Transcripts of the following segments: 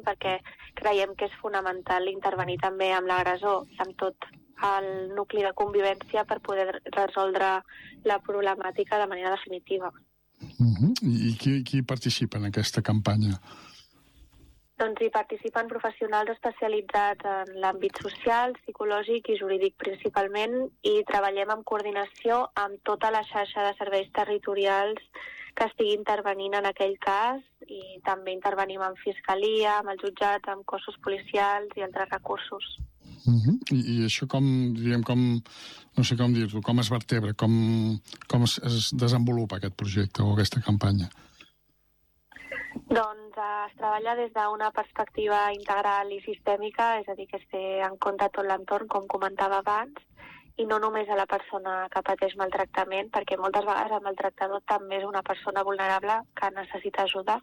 perquè creiem que és fonamental intervenir també amb l'agressor i amb tot el nucli de convivència per poder resoldre la problemàtica de manera definitiva. I qui participa en aquesta campanya? Doncs hi participen professionals especialitzats en l'àmbit social, psicològic i jurídic principalment, i treballem en coordinació amb tota la xarxa de serveis territorials que estigui intervenint en aquell cas, i també intervenim amb fiscalia, amb el jutjat, amb cossos policials i altres recursos. I això no sé com dir-ho, com es vertebra, com es desenvolupa aquest projecte o aquesta campanya? Doncs es treballa des d'una perspectiva integral i sistèmica, és a dir, que es té en compte tot l'entorn, com comentava abans, i no només a la persona que pateix maltractament, perquè moltes vegades el maltractador també és una persona vulnerable que necessita ajuda.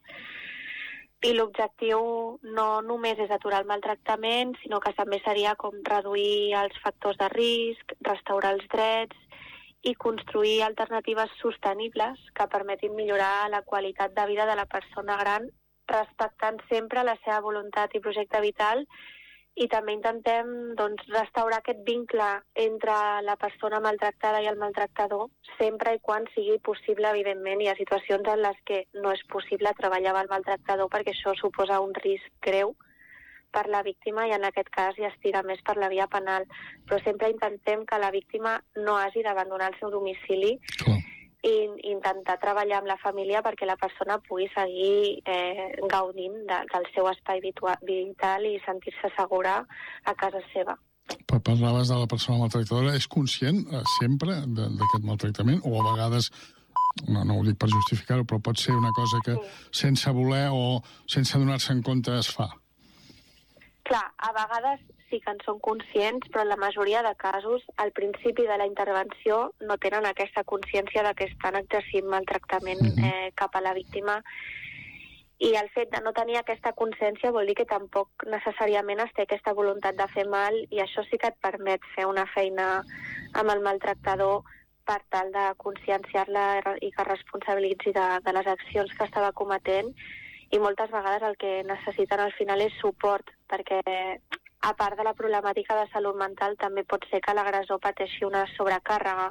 I l'objectiu no només és aturar el maltractament, sinó que també seria com reduir els factors de risc, restaurar els drets i construir alternatives sostenibles que permetin millorar la qualitat de vida de la persona gran, respectant sempre la seva voluntat i projecte vital, i també intentem restaurar aquest vincle entre la persona maltractada i el maltractador, sempre i quan sigui possible, evidentment. Hi ha situacions en les que no és possible treballar amb el maltractador perquè això suposa un risc greu per la víctima, i en aquest cas ja es tira més per la via penal. Però sempre intentem que la víctima no hagi d'abandonar el seu domicili i intentar treballar amb la família perquè la persona pugui seguir gaudint del seu espai vital i sentir-se segura a casa seva. Parlaves de la persona maltractadora. És conscient sempre d'aquest maltractament? O a vegades, no ho dic per justificar-ho, però pot ser una cosa que sense voler o sense donar-se en compte es fa? Clar, a vegades sí que en són conscients, però en la majoria de casos, al principi de la intervenció, no tenen aquesta consciència de que estan exercint maltractament cap a la víctima. I el fet de no tenir aquesta consciència vol dir que tampoc necessàriament es té aquesta voluntat de fer mal, i això sí que et permet fer una feina amb el maltractador per tal de conscienciar-la i que responsabilitzi de les accions que estava cometent. I moltes vegades el que necessiten al final és suport, perquè a part de la problemàtica de salut mental també pot ser que l'agressor pateixi una sobrecàrrega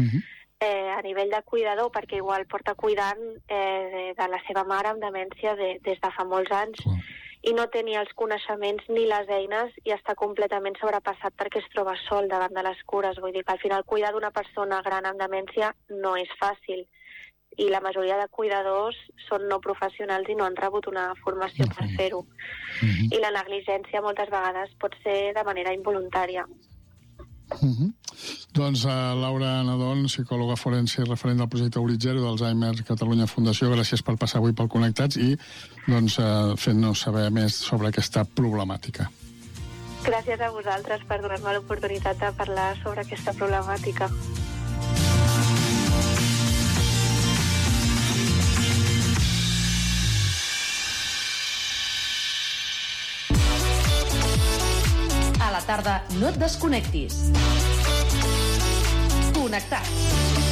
a nivell de cuidador, perquè igual porta cuidant de la seva mare amb demència des de fa molts anys i no té ni els coneixements ni les eines i està completament sobrepassat perquè es troba sol davant de les cures. Vull dir que al final cuidar d'una persona gran amb demència no és fàcil, i la majoria de cuidadors són no professionals i no han rebut una formació per fer-ho. I la negligència moltes vegades pot ser de manera involuntària. Doncs Laura Nadón, psicòloga forense i referent del projecte Horitzero d'Alzheimer Catalunya Fundació, gràcies per passar avui pel Connectats i fent-nos saber més sobre aquesta problemàtica. Gràcies a vosaltres per donar-me l'oportunitat de parlar sobre aquesta problemàtica. A la tarda no et desconnectis. Connectats.